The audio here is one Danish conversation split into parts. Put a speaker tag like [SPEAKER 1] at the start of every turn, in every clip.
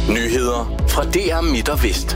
[SPEAKER 1] Nyheder fra DR Midt og Vest.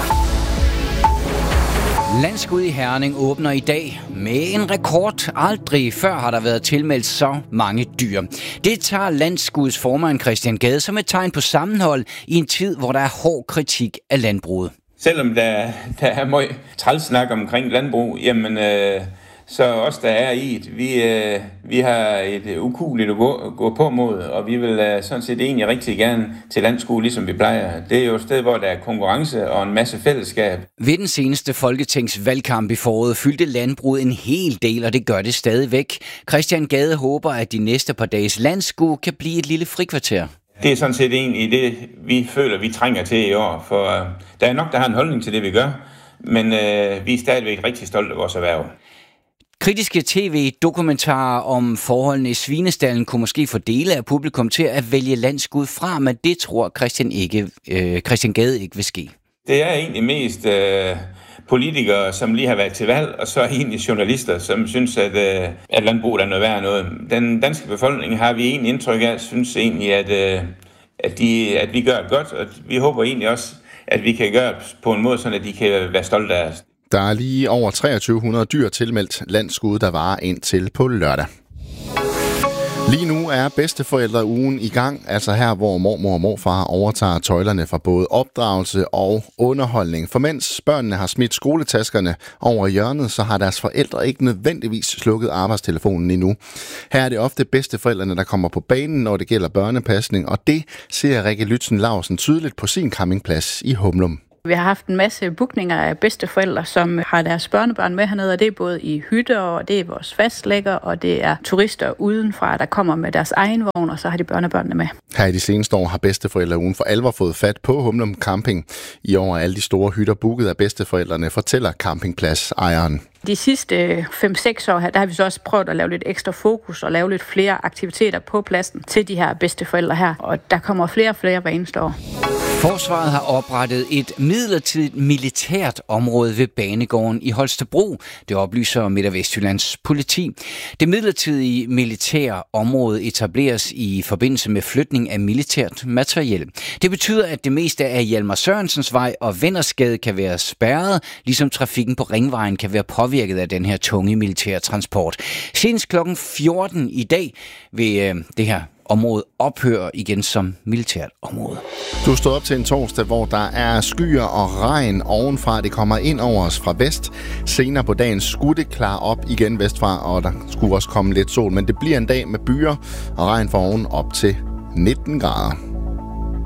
[SPEAKER 2] Landskud i Herning åbner i dag med en rekord. Aldrig før har der været tilmeldt så mange dyr. Det tager Landskuds formand Christian Gade som et tegn på sammenhold i en tid, hvor der er hård kritik af landbruget.
[SPEAKER 3] Selvom der er meget trælsnak omkring landbrug, jamen så os der er i det, vi har et ukueligt at gå på mod, og vi vil sådan set egentlig rigtig gerne til Landskud, ligesom vi plejer. Det er jo et sted, hvor der er konkurrence og en masse fællesskab.
[SPEAKER 2] Ved den seneste folketingsvalgkamp i foråret fyldte landbruget en hel del, og det gør det stadigvæk. Christian Gade håber, at de næste par dages Landskud kan blive et lille frikvarter.
[SPEAKER 3] Det er sådan set egentlig det, vi føler, vi trænger til i år, for der er nok, der har en holdning til det, vi gør, men vi er stadigvæk rigtig stolte af vores erhverv.
[SPEAKER 2] Kritiske tv-dokumentarer om forholdene i svinestallen kunne måske få dele af publikum til at vælge Landskud fra, men det tror Christian Gade ikke vil ske.
[SPEAKER 3] Det er egentlig mest politikere, som lige har været til valg, og så egentlig journalister, som synes, at landbruget er noget værd noget. Den danske befolkning har vi egentlig indtryk af, synes egentlig, at vi gør det godt, og vi håber egentlig også, at vi kan gøre det på en måde, så at de kan være stolte af os.
[SPEAKER 4] Der er lige over 2300 dyr tilmeldt Landskud, der varer indtil på lørdag. Lige nu er bedsteforældreugen i gang, altså her, hvor mormor og morfar overtager tøjlerne fra både opdragelse og underholdning. For mens børnene har smidt skoletaskerne over hjørnet, så har deres forældre ikke nødvendigvis slukket arbejdstelefonen endnu. Her er det ofte bedsteforældrene, der kommer på banen, når det gælder børnepasning, og det ser Rikke Lytzen-Lausen tydeligt på sin campingplads i Humlum.
[SPEAKER 5] Vi har haft en masse bookninger af bedsteforældre, som har deres børnebørn med hernede, og det er både i hytter, og det er vores fastlægger, og det er turister udenfra, der kommer med deres egen vogn, og så har de børnebørnene med.
[SPEAKER 4] Her i de seneste år har bedsteforældreugen for alvor fået fat på Humlum Camping. I år er alle de store hytter booket af bedsteforældrene, fortæller campingpladsejeren.
[SPEAKER 5] De sidste 5-6 år her, der har vi så også prøvet at lave lidt ekstra fokus og lave lidt flere aktiviteter på pladsen til de her bedsteforældre her, og der kommer flere og flere hver eneste år.
[SPEAKER 2] Forsvaret har oprettet et midlertidigt militært område ved banegården i Holstebro. Det oplyser Midt- og Vestjyllands politi. Det midlertidige militære område etableres i forbindelse med flytning af militært materiel. Det betyder, at det meste af Hjalmar Sørensens Vej og Vennersgade kan være spærret, ligesom trafikken på Ringvejen kan være påvirket af den her tunge militære transport. Senest kl. 14 i dag vil det her område ophører igen som militært område.
[SPEAKER 4] Du står op til en torsdag, hvor der er skyer og regn ovenfra. Det kommer ind over os fra vest. Senere på dagen skulle det klare op igen vestfra, og der skulle også komme lidt sol. Men det bliver en dag med byer og regn fra oven op til 19 grader.